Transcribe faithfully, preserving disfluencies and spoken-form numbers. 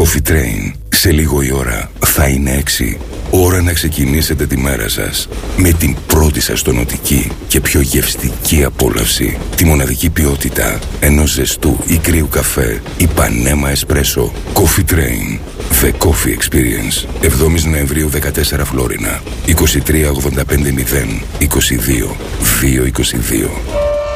Coffee Train. Σε λίγο η ώρα θα είναι έξι. Ώρα να ξεκινήσετε τη μέρα σας με την πρώτη σας τονωτική και πιο γευστική απόλαυση. Τη μοναδική ποιότητα ενός ζεστού ή κρύου καφέ ή πανέμα εσπρέσο. Coffee Train. The Coffee Experience. εβδόμης Νοεμβρίου δεκατέσσερα Φλόρινα. είκοσι τρία ογδόντα πέντε μηδέν είκοσι δύο δύο είκοσι δύο.